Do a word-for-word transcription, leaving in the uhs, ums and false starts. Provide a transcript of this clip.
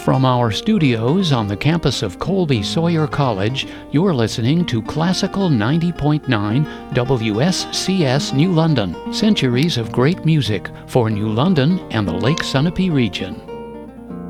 From our studios on the campus of Colby Sawyer College, you're listening to Classical ninety point nine W S C S New London. Centuries of great music for New London and the Lake Sunapee region.